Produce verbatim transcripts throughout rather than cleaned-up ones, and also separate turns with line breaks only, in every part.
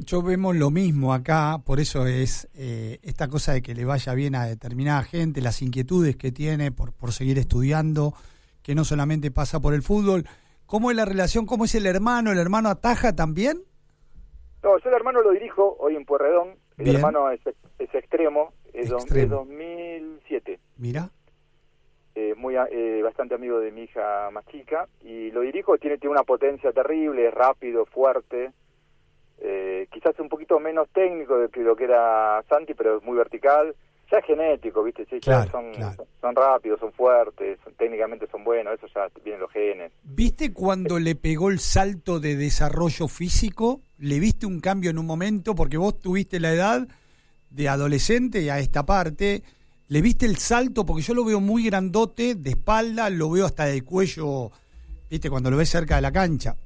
yo vemos lo mismo acá, por eso es eh, esta cosa de que le vaya bien a determinada gente, las inquietudes que tiene por, por seguir estudiando, que no solamente pasa por el fútbol. ¿Cómo es la relación? ¿Cómo es el hermano? ¿El hermano ataja también?
No, yo el hermano lo dirijo hoy en Pueyrredón. El
Bien.
hermano es, es extremo, es, do-
Extremo.
es dos mil siete.
Mira.
Eh, muy a- eh, bastante amigo de mi hija más chica. Y lo dirijo, tiene, tiene una potencia terrible, es rápido, fuerte. Eh, quizás un poquito menos técnico de que lo que era Santi, pero es muy vertical. Ya es genético, ¿viste? Sí, ya
Claro,
son,
claro.
son rápidos, son fuertes, son- técnicamente son buenos, eso ya vienen los genes.
¿Viste cuando le pegó el salto de desarrollo físico? ¿Le viste un cambio en un momento? Porque vos tuviste la edad de adolescente a esta parte. ¿Le viste el salto? Porque yo lo veo muy grandote, de espalda, lo veo hasta de cuello, ¿viste? Cuando lo ves cerca de la cancha.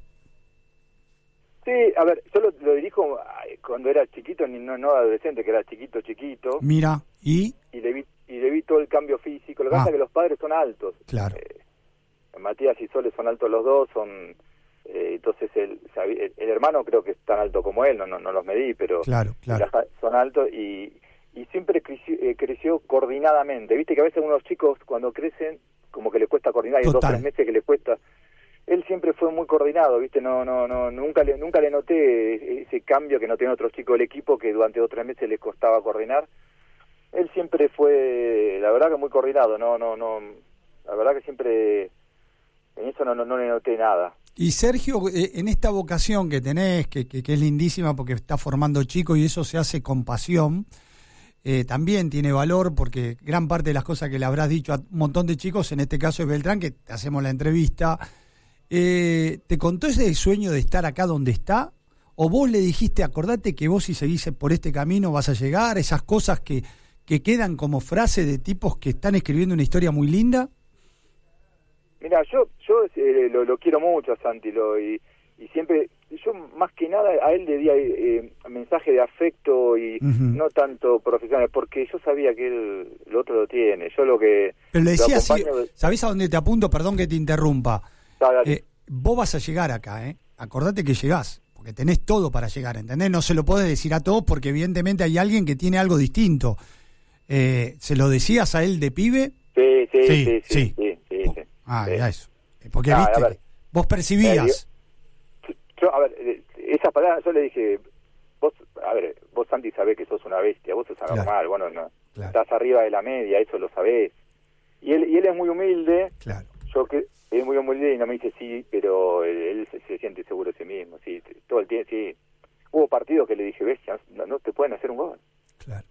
Sí, a ver, yo lo, lo dirijo ay, cuando era chiquito, ni no, no adolescente, que era chiquito, chiquito,
Mira, y...
y le vi, y le vi todo el cambio físico. Lo que
Ah.
pasa es que los padres son altos.
Claro.
Eh, Matías y Sole son altos los dos, son eh, entonces el, el, el hermano creo que es tan alto como él, no no, no los medí, pero
Claro, claro.
la- son altos y, y siempre creció, eh, creció coordinadamente. Viste que a veces unos chicos cuando crecen como que les cuesta coordinar, hay dos o
Total.
tres meses que les cuesta. Él siempre fue muy coordinado, ¿viste? No no no nunca le nunca le noté ese cambio que no tiene otros chicos del equipo que durante dos o tres meses les costaba coordinar. Él siempre fue, la verdad que muy coordinado, no no no, la verdad que siempre en eso no no, no le noté nada.
Y Sergio, eh, en esta vocación que tenés, que, que, que es lindísima porque está formando chicos y eso se hace con pasión, eh, también tiene valor porque gran parte de las cosas que le habrás dicho a un montón de chicos, en este caso es Beltrán, que te hacemos la entrevista, eh, ¿te contó ese sueño de estar acá donde está? ¿O vos le dijiste, acordate que vos si seguís por este camino vas a llegar? Esas cosas que, que quedan como frase de tipos que están escribiendo una historia muy linda.
Mira, yo yo eh, lo, lo quiero mucho a Santi lo, y, y siempre, yo más que nada a él le di eh, mensaje de afecto y
Ujú.
no tanto profesional, porque yo sabía que él, el otro lo tiene. Yo lo que...
Pero le
lo
decía así,
acompaño de-
¿sabés a dónde te apunto? Perdón que te interrumpa.
Ah, dale.
Eh, vos vas a llegar acá, ¿eh? Acordate que llegás, porque tenés todo para llegar, ¿entendés? No se lo podés decir a todos porque evidentemente hay alguien que tiene algo distinto. Eh, ¿Se lo decías a él de pibe?
Sí, sí,
Sí,
sí, sí,
sí.
sí, sí, sí.
Ah,
Sí.
ya eso. Eh, Porque,
Ah,
viste,
a ver.
vos percibías.
Yo, a ver, eh, esa palabra yo le dije, vos, a ver, vos Santi sabés que sos una bestia, vos sos
Claro.
anormal, bueno, no,
Claro.
estás arriba de la media, eso lo sabés. Y él, y él es muy humilde,
Claro.
yo que es muy humilde y no me dice sí, pero él, él se, se siente seguro de sí mismo, sí, todo el tiempo, sí. Hubo partidos que le dije, bestia, no, no te pueden hacer un gol.
Claro.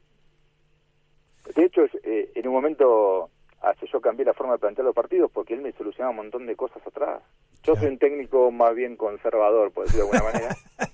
De hecho, eh, en un momento hasta yo cambié la forma de plantear los partidos porque él me solucionaba un montón de cosas atrás. Yo
Claro.
soy un técnico más bien conservador, por decirlo de alguna manera.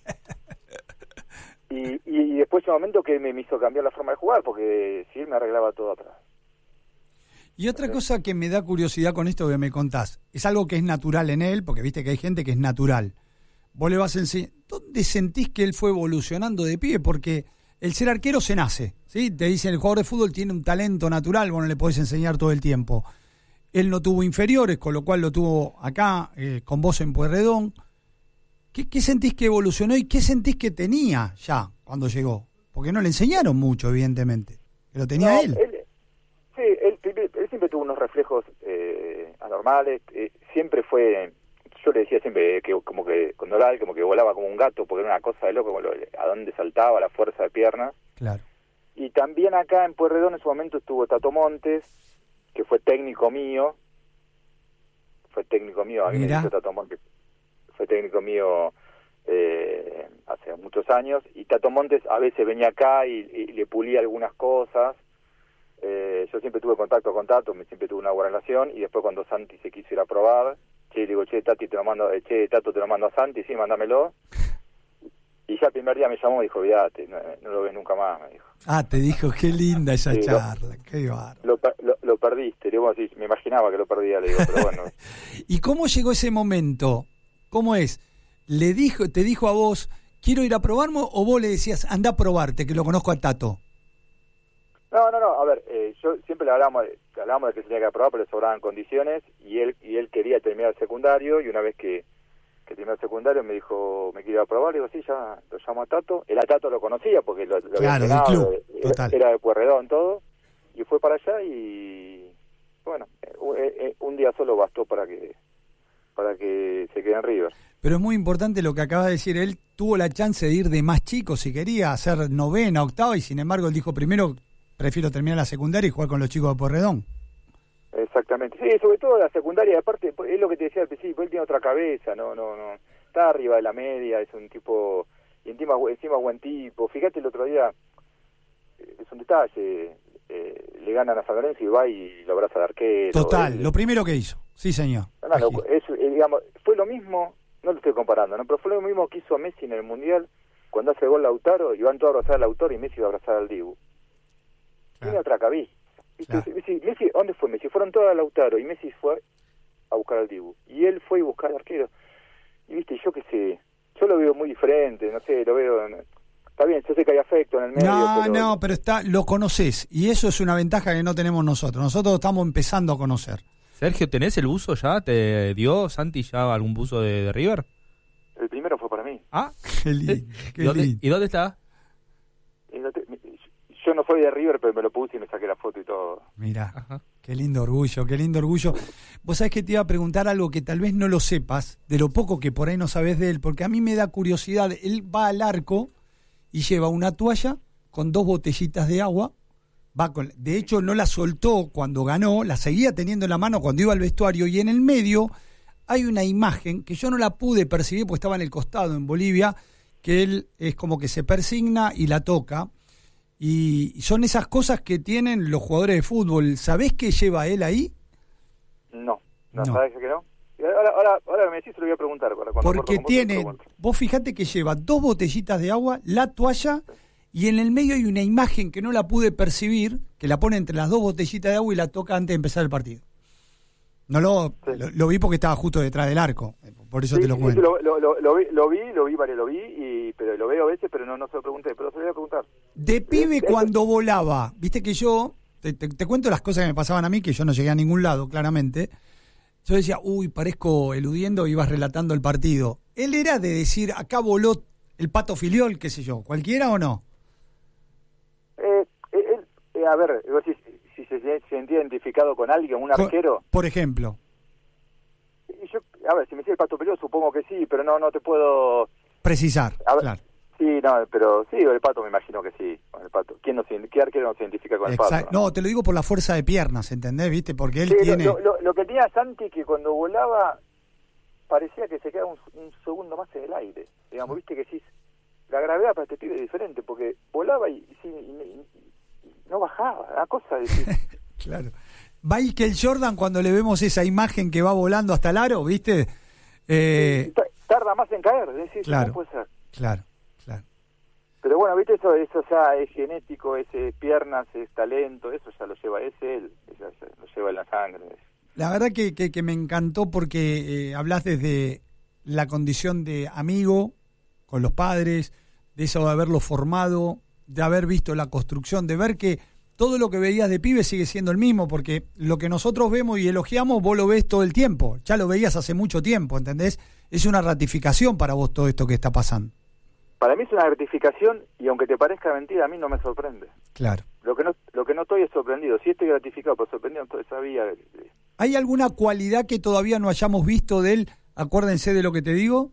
Y, y, y después un momento que me, me hizo cambiar la forma de jugar porque sí, él me arreglaba todo atrás.
Y otra cosa que me da curiosidad con esto que me contás, es algo que es natural en él, porque viste que hay gente que es natural. Vos le vas a enseñar, ¿dónde sentís que él fue evolucionando de pibe? Porque el ser arquero se nace, ¿sí? Te dicen el jugador de fútbol tiene un talento natural, vos no le podés enseñar todo el tiempo. Él no tuvo inferiores, con lo cual lo tuvo acá, eh, con vos en Pueyrredón. ¿Qué, ¿Qué sentís que evolucionó y qué sentís que tenía ya cuando llegó? Porque no le enseñaron mucho, evidentemente. Que lo tenía
No,
él.
Sí, él, él siempre tuvo unos reflejos eh, anormales, eh, siempre fue... Yo le decía siempre que como que con Doral, como que volaba como un gato, porque era una cosa de loco, como lo, a dónde saltaba, la fuerza de piernas.
Claro.
Y también acá en Pueyrredón en su momento estuvo Tato Montes, que fue técnico mío. Fue técnico mío, a mí
Mirá.
me dijo Tato Montes. Fue técnico mío eh, hace muchos años. Y Tato Montes a veces venía acá y, y le pulía algunas cosas. Eh, yo siempre tuve contacto con Tato, me siempre tuve una buena relación. Y después cuando Santi se quiso ir a probar, che, le digo, che, Tati, te lo mando, eh, che, Tato, te lo mando a Santi, sí, mándamelo. Y ya el primer día me llamó y dijo, olvídate, no, no lo ves nunca más, me dijo.
Ah, te dijo, qué linda esa
Sí, lo-
charla, qué bárbaro.
Lo, per- lo, lo perdiste, le digo así, me imaginaba que lo perdía, le digo, pero bueno.
¿Y cómo llegó ese momento? ¿Cómo es? ¿Le dijo, te dijo a vos, quiero ir a probarme, o vos le decías, anda a probarte, que lo conozco a Tato?
No, no, no, a ver, eh, yo siempre le hablábamos, de, hablábamos de que se tenía que aprobar, pero le sobraban condiciones, y él y él quería terminar el secundario, y una vez que, que terminó el secundario, me dijo, me quiero probar, digo, sí, ya lo llamo a Tato. El a Tato lo conocía porque lo, lo
claro,
había entrenado,
del club,
era,
total.
era de Pueyrredón, todo, y fue para allá y, bueno, un día solo bastó para que para que se quede en River.
Pero es muy importante lo que acaba de decir, él tuvo la chance de ir de más chico, si quería hacer novena, octava, y sin embargo él dijo primero, prefiero terminar la secundaria y jugar con los chicos de Pueyrredón.
Exactamente, sí, sobre todo la secundaria, aparte, es lo que te decía al principio, él tiene otra cabeza, no, no, no, está arriba de la media, es un tipo, y encima, encima buen tipo, fíjate el otro día, es un detalle, eh, le ganan a San Lorenzo y va y lo abraza de arquero.
Total,
él,
lo primero que hizo, sí señor.
No, no, es, eh, digamos, fue lo mismo, no lo estoy comparando, ¿no? Pero fue lo mismo que hizo Messi en el Mundial, cuando hace gol Lautaro, y van todos a abrazar al Lautaro y Messi va a abrazar al Dibu. Tiene claro. otra cabeza. Claro. Messi, Messi, ¿dónde fue Messi? Fueron todos a Lautaro y Messi fue a buscar al Dibu. Y él fue a buscar al arquero. Y viste, yo qué sé, yo lo veo muy diferente, no sé, lo veo... Está bien, yo sé que hay afecto en el medio.
No,
pero...
no, pero está, lo conoces y eso es una ventaja que no tenemos nosotros. Nosotros estamos empezando a conocer.
Sergio, ¿tenés el buzo ya? ¿Te dio Santi ya algún buzo de, de River?
El primero fue para mí.
Ah,
qué lindo. Qué
¿Y, dónde,
lindo.
¿Y dónde está?
Yo no soy de River, pero me lo puse y me saqué la foto y todo.
Mirá, Ajá. qué lindo orgullo, qué lindo orgullo. Vos sabés que te iba a preguntar algo que tal vez no lo sepas, de lo poco que por ahí no sabés de él, porque a mí me da curiosidad. Él va al arco y lleva una toalla con dos botellitas de agua. Va con, de hecho, no la soltó cuando ganó, la seguía teniendo en la mano cuando iba al vestuario, y en el medio hay una imagen que yo no la pude percibir porque estaba en el costado, en Bolivia, que él es como que se persigna y la toca. Y son esas cosas que tienen los jugadores de fútbol. ¿Sabés qué lleva él ahí?
No, no, no. ¿Sabés que no? Ahora, ahora, ahora me decís, se lo voy a preguntar. Para
Porque tiene, vos fijate que lleva dos botellitas de agua, la toalla, y en el medio hay una imagen que no la pude percibir, que la pone entre las dos botellitas de agua y la toca antes de empezar el partido. No lo, sí. lo, lo vi porque estaba justo detrás del arco, por eso
sí,
te lo
sí,
cuento.
Sí, lo, lo, lo, lo, vi, lo vi, lo vi, vale, lo vi, y, pero lo veo a veces, pero no, no se lo pregunté, pero se lo voy a preguntar.
De pibe, cuando volaba, viste que yo, te, te, te cuento las cosas que me pasaban a mí, que yo no llegué a ningún lado, claramente. Yo decía, uy, parezco eludiendo, ibas relatando el partido. Él era de decir, acá voló el Pato Filiol, qué sé yo, ¿cualquiera o no?
Eh, eh, eh, a ver, si, si se sentía identificado con alguien, un arquero.
Por, por ejemplo.
Y yo, a ver, si me dice el Pato Filiol, supongo que sí, pero no, no te puedo...
Precisar,
a ver,
claro.
Sí, no, pero sí, el Pato me imagino que sí, con el Pato. ¿Quién no se, ¿Qué arquero no se identifica con
Exacto.
el Pato?
¿no? no, te lo digo por la fuerza de piernas, ¿entendés? ¿Viste? Porque él
sí,
tiene...
Lo, lo, lo que tenía Santi, que cuando volaba parecía que se quedaba un, un segundo más en el aire. Digamos, viste que sí, la gravedad para este pibe es diferente, porque volaba y, y, y, y, y no bajaba, la cosa de...
Claro. Michael Jordan, cuando le vemos esa imagen que va volando hasta el aro, ¿viste? Eh...
Sí, tarda más en caer, es decir,
claro,
no puede ser.
Claro, claro.
Pero bueno, viste, eso eso ya es genético, ese piernas, es talento, eso ya lo lleva, es él, ya, ya lo lleva en la sangre.
La verdad que, que, que me encantó porque eh, hablas desde la condición de amigo con los padres, de eso de haberlo formado, de haber visto la construcción, de ver que todo lo que veías de pibe sigue siendo el mismo, porque lo que nosotros vemos y elogiamos, vos lo ves todo el tiempo, ya lo veías hace mucho tiempo, ¿entendés? Es una ratificación para vos todo esto que está pasando.
Para mí es una gratificación, y aunque te parezca mentira, a mí no me sorprende.
Claro.
Lo que no lo que no estoy es sorprendido. Sí estoy gratificado, pero sorprendido, entonces sabía...
¿Hay alguna cualidad que todavía no hayamos visto de él? Acuérdense de lo que te digo.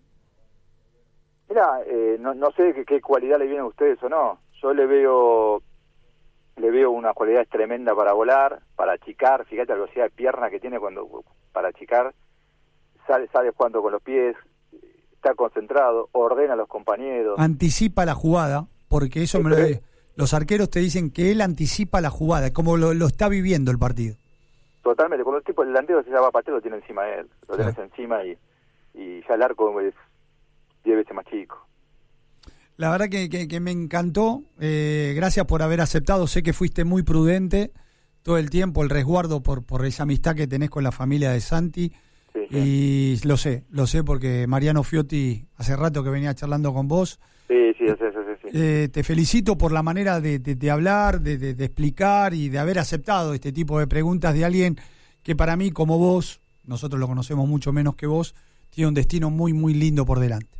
Mira, eh, no, no sé qué, qué cualidad le viene a ustedes o no. Yo le veo le veo una cualidad tremenda para volar, para achicar. Fíjate la velocidad de pierna que tiene cuando para achicar. Sale, sale jugando con los pies, está concentrado, ordena a los compañeros.
Anticipa la jugada, porque eso
sí,
me lo, los arqueros te dicen que él anticipa la jugada, como lo, lo está viviendo el partido.
Totalmente, cuando el tipo el delantero se llama pateo, lo tiene encima de él, lo
claro.
tenés encima y, y ya el arco es diez veces más chico.
La verdad que, que, que me encantó, eh, gracias por haber aceptado, sé que fuiste muy prudente todo el tiempo, el resguardo por, por esa amistad que tenés con la familia de Santi. Sí, sí. Y lo sé, lo sé porque Mariano Fiotti hace rato que venía charlando con vos.
Sí, sí, sí, sí, sí.
Eh, te felicito por la manera de, de, de hablar, de, de, de explicar y de haber aceptado este tipo de preguntas de alguien que para mí, como vos, nosotros lo conocemos mucho menos que vos, tiene un destino muy, muy lindo por delante.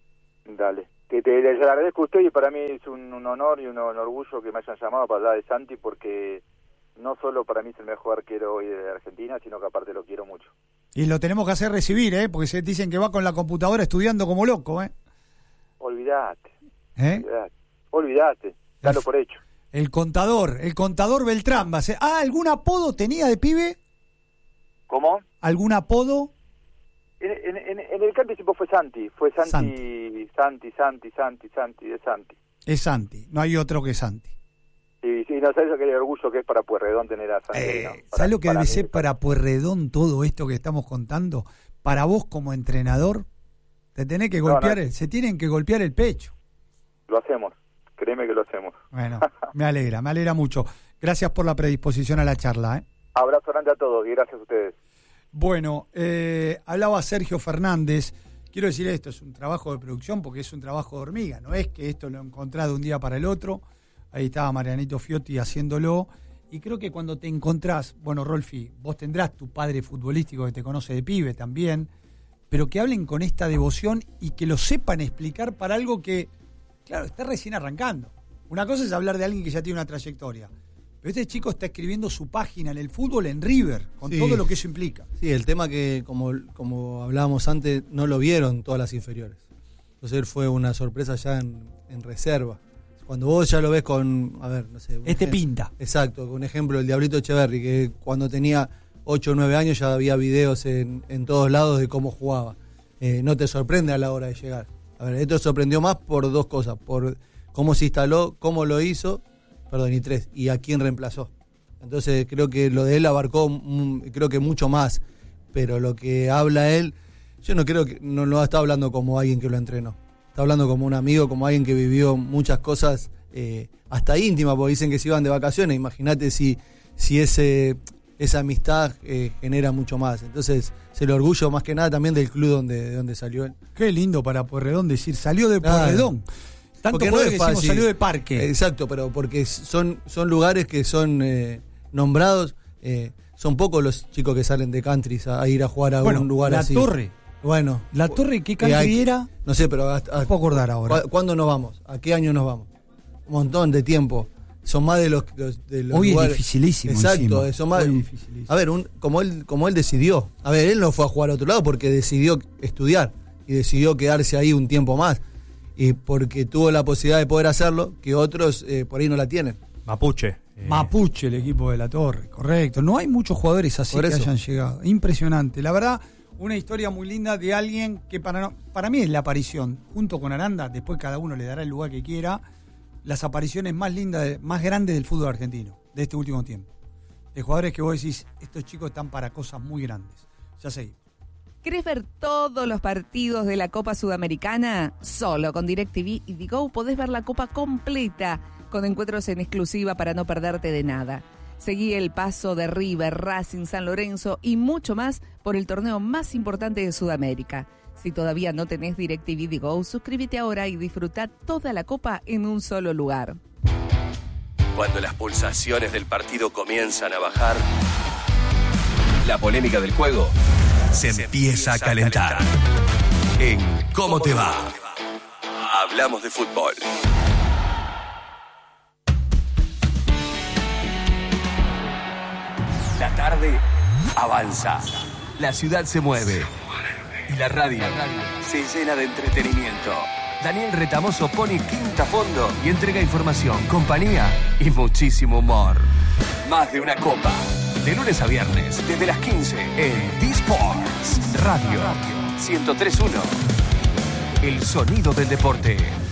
Dale. Que te, le agradezco a usted y para mí es un, un honor y un, un orgullo que me hayan llamado para hablar de Santi, porque no solo para mí es el mejor arquero hoy de Argentina, sino que aparte lo quiero mucho.
Y lo tenemos que hacer recibir, ¿eh? Porque se dicen que va con la computadora estudiando como loco, ¿eh?
Olvidate.
¿Eh?
Olvidate. Olvidate. Dalo por hecho.
El contador, el contador Beltrán va a ser. Ah, ¿algún apodo tenía de pibe?
¿Cómo?
¿Algún apodo?
En, en, en, en el campo siempre fue Santi. Fue Santi,
Santi,
Santi, Santi, Santi, Santi, de Santi.
Es Santi, no hay otro que Santi.
Sí, sí, no sabes lo que el orgullo que es para Pueyrredón tener a Santi.
Eh,
no, para,
¿Sabes lo que
para
debe
mí,
ser para Pueyrredón todo esto que estamos contando? Para vos como entrenador, te tenés que golpear,
no, no.
El, se tienen que golpear el pecho.
Lo hacemos, créeme que lo hacemos.
Bueno, me alegra, me alegra mucho. Gracias por la predisposición a la charla, ¿eh?
Abrazo grande a todos y gracias a ustedes.
Bueno, eh, hablaba Sergio Fernández. Quiero decir esto, es un trabajo de producción porque es un trabajo de hormiga, no es que esto lo encontré de un día para el otro. Ahí estaba Marianito Fiotti haciéndolo. Y creo que cuando te encontrás, bueno, Rolfi, vos tendrás tu padre futbolístico que te conoce de pibe también, pero que hablen con esta devoción y que lo sepan explicar para algo que, claro, está recién arrancando. Una cosa es hablar de alguien que ya tiene una trayectoria, pero este chico está escribiendo su página en el fútbol en River, con
Sí.
todo lo que eso implica.
Sí, el tema que, como, como hablábamos antes, no lo vieron todas las inferiores. Entonces él fue una sorpresa ya en, en reserva. Cuando vos ya lo ves con, a ver, no sé... un
Este
ejem-
pinta.
Exacto, con un ejemplo, el Diablito Echeverri, que cuando tenía ocho o nueve años ya había videos en, en todos lados de cómo jugaba. Eh, no te sorprende a la hora de llegar. A ver, esto sorprendió más por dos cosas, por cómo se instaló, cómo lo hizo, perdón, y tres, y a quién reemplazó. Entonces creo que lo de él abarcó, mm, creo que mucho más, pero lo que habla él, yo no creo que, no lo está hablando como alguien que lo entrenó. Está hablando como un amigo, como alguien que vivió muchas cosas eh, hasta íntimas, porque dicen que se iban de vacaciones. Imagínate si, si ese, esa amistad eh, genera mucho más. Entonces, es el orgullo más que nada también del club donde, de donde salió él.
Qué lindo para Pueyrredón decir, salió de
Claro.
Pueyrredón. Tanto
Porque
puede
no
que
es
decimos,
fácil.
salió de Parque.
Exacto, pero porque son, son lugares que son eh, nombrados. Eh, son pocos los chicos que salen de countries a, a ir a jugar a
Bueno,
un lugar
la
así.
Torre.
Bueno.
La Torre, ¿qué
eh,
country
hay-
era?
No sé, pero hasta,
No puedo acordar ahora.
¿Cu- ¿Cuándo nos vamos? ¿A qué año nos vamos? Un montón de tiempo. Son más de los, los- de los
Hoy
lugares.
es dificilísimo.
Exacto,
encima.
son más.
Hoy es dificilísimo.
A ver, un, como él como él decidió. A ver, él no fue a jugar a otro lado porque decidió estudiar y decidió quedarse ahí un tiempo más. Y porque tuvo la posibilidad de poder hacerlo, que otros eh, por ahí no la tienen.
Mapuche. eh,
Mapuche, el equipo de la Torre, correcto. No hay muchos jugadores así
Por
que
eso.
hayan llegado. Impresionante. La verdad, una historia muy linda de alguien que para, no- para mí es la aparición, junto con Aranda, después cada uno le dará el lugar que quiera, las apariciones más lindas, de- más grandes del fútbol argentino, de este último tiempo. De jugadores que vos decís, estos chicos están para cosas muy grandes. Ya sé.
¿Querés ver todos los partidos de la Copa Sudamericana? Solo con DirecTV y Digo podés ver la Copa completa, con encuentros en exclusiva para no perderte de nada. Seguí el paso de River, Racing, San Lorenzo y mucho más por el torneo más importante de Sudamérica. Si todavía no tenés DirecTV Digo, suscríbete ahora y disfruta toda la Copa en un solo lugar.
Cuando las pulsaciones del partido comienzan a bajar, la polémica del juego se, se empieza a calentar. En ¿Cómo te va? Hablamos de fútbol. La tarde avanza. La ciudad se mueve. Y la radio se llena de entretenimiento. Daniel Retamoso pone quinta a fondo y entrega información, compañía y muchísimo humor. Más de una copa. De lunes a viernes, desde las quince, en D-Sports Radio ciento tres punto uno. El sonido del deporte.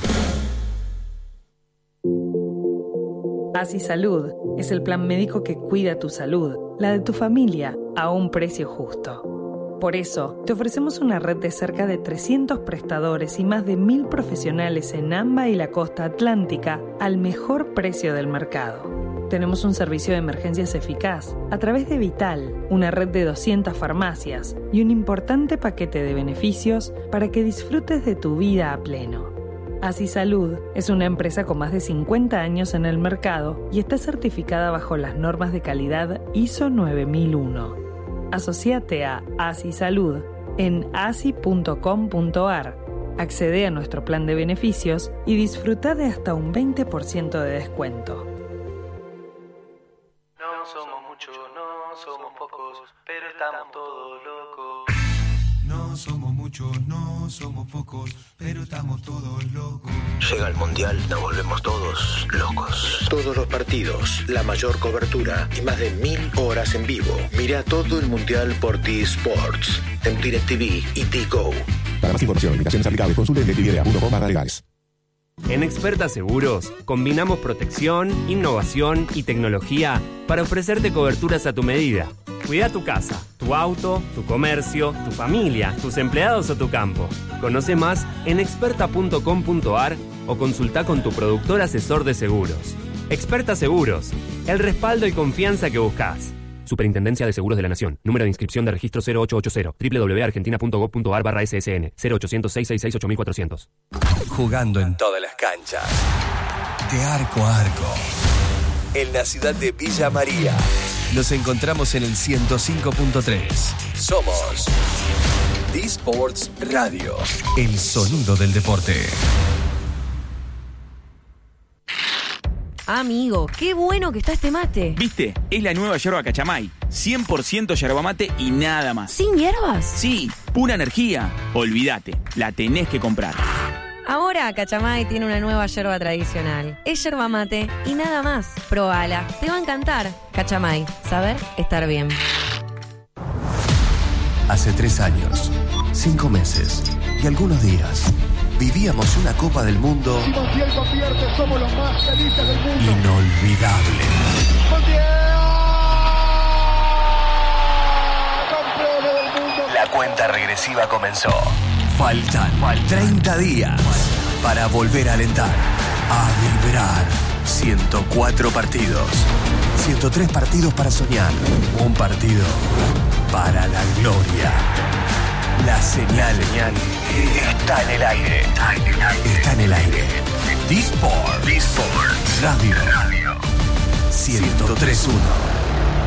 Así Salud es el plan médico que cuida tu salud, la de tu familia, a un precio justo. Por eso, te ofrecemos una red de cerca de trescientos prestadores y más de mil profesionales en AMBA y la costa atlántica al mejor precio del mercado. Tenemos un servicio de emergencias eficaz a través de Vital, una red de doscientas farmacias y un importante paquete de beneficios para que disfrutes de tu vida a pleno. Así Salud es una empresa con más de cincuenta años en el mercado y está certificada bajo las normas de calidad I S O nueve mil uno. Asociate a Así Salud en asi punto com punto ar. Accede a nuestro plan de beneficios y disfruta de hasta un veinte por ciento de descuento.
No somos muchos, no somos pocos, pero estamos todos locos.
No somos muchos, no somos pocos, pero estamos todos locos.
Llega el Mundial, nos volvemos todos locos. Todos los partidos, la mayor cobertura y más de mil horas en vivo. Mira todo el Mundial por T-Sports, en DirecTV y T-Go.
Para más información, invitaciones aplicables, consulte en directv punto com barra legales.
En Experta Seguros, combinamos protección, innovación y tecnología para ofrecerte coberturas a tu medida. Cuida tu casa, tu auto, tu comercio, tu familia, tus empleados o tu campo. Conoce más en experta punto com punto ar o consulta con tu productor asesor de seguros. Experta Seguros, el respaldo y confianza que buscas. Superintendencia de Seguros de la Nación. Número de inscripción de registro cero ocho ocho cero. doble u doble u doble u punto argentina punto gov punto ar barra ese ese ene. cero ochocientos, seiscientos sesenta y seis, ocho mil cuatrocientos.
Jugando en todas las canchas. De arco a arco. En la ciudad de Villa María. Nos encontramos en el ciento cinco punto tres. Somos T-Sports Radio. El sonido del deporte.
Amigo, qué bueno que está este mate.
¿Viste? Es la nueva yerba Cachamay. cien por ciento yerba mate y nada más.
¿Sin hierbas?
Sí, pura energía. Olvídate, la tenés que comprar.
Ahora Cachamay tiene una nueva yerba tradicional. Es yerba mate y nada más. Probala, te va a encantar. Cachamay, saber estar bien.
Hace tres años, cinco meses y algunos días, vivíamos una Copa del Mundo
somos los más felices del mundo.
Inolvidable.
¡Campeones del mundo!
La cuenta regresiva comenzó. Faltan treinta días para volver a alentar, a vibrar. ciento cuatro partidos, ciento tres partidos para soñar, un partido para la gloria. La señal está en el aire. Está en el aire. T-Sports Radio ciento tres punto uno.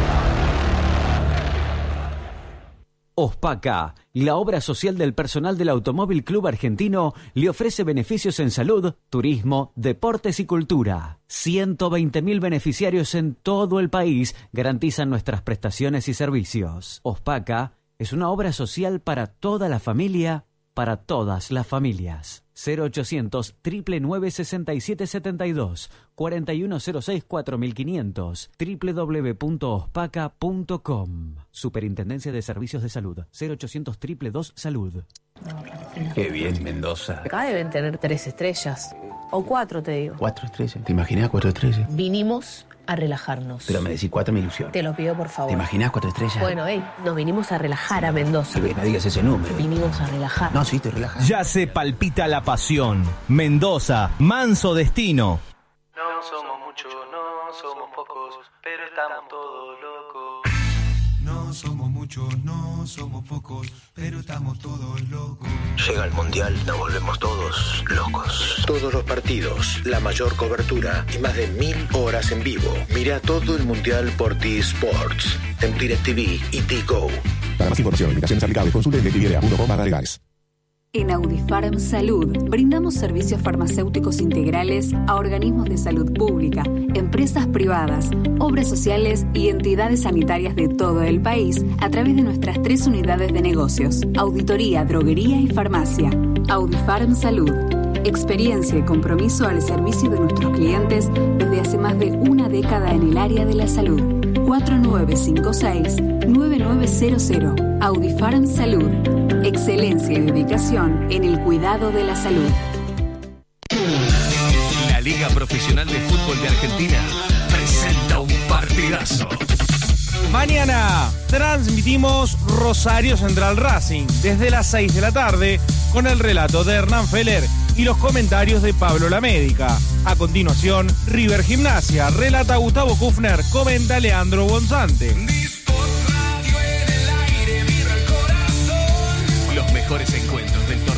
OSPACA, la obra social del personal del Automóvil Club Argentino, le ofrece beneficios en salud, turismo, deportes y cultura. ciento veinte mil beneficiarios en todo el país garantizan nuestras prestaciones y servicios. OSPACA es una obra social para toda la familia, para todas las familias. cero ochocientos, nueve nueve sesenta y siete setenta y dos, cuarenta y uno cero seis, cuatro mil quinientos, doble u doble u doble u punto ospaca punto com. Superintendencia de Servicios de Salud. cero ochocientos, dos dos dos, salud.
Qué bien, Mendoza.
Acá deben tener tres estrellas. O cuatro, te digo.
Cuatro estrellas. ¿Te imaginas cuatro estrellas?
Vinimos a relajarnos.
Pero me decís cuatro, me ilusión.
Te lo pido, por favor.
¿Te imaginas cuatro estrellas?
Bueno, hey, nos vinimos a relajar a Mendoza.
Que no digas ese número.
Vinimos a relajar.
No, sí, estoy relajado.
Ya se palpita la pasión. Mendoza, manso destino.
No somos muchos, no somos pocos, pero estamos todos locos.
No somos muchos, no somos pocos, pero estamos todos locos.
Llega el Mundial, nos volvemos todos locos. Todos los partidos, la mayor cobertura y más de mil horas en vivo. Mira todo el Mundial por T-Sports, en DirecTV y T-Go.
Para más información, invitaciones aplicables, consulte en directv punto com barra legales.
En Audifarm Salud brindamos servicios farmacéuticos integrales a organismos de salud pública, empresas privadas, obras sociales y entidades sanitarias de todo el país a través de nuestras tres unidades de negocios: auditoría, droguería y farmacia. Audifarm Salud. Experiencia y compromiso al servicio de nuestros clientes desde hace más de una década en el área de la salud. cuatro nueve cinco seis, nueve nueve cero cero. Audifarm Salud. Excelencia y dedicación en el cuidado de la salud.
La Liga Profesional de Fútbol de Argentina presenta un partidazo.
Mañana transmitimos Rosario Central Racing desde las seis de la tarde con el relato de Hernán Feller y los comentarios de Pablo Lamédica. A continuación, River Gimnasia, relata Gustavo Kufner, comenta Leandro Bonzante.
Los mejores encuentros del torneo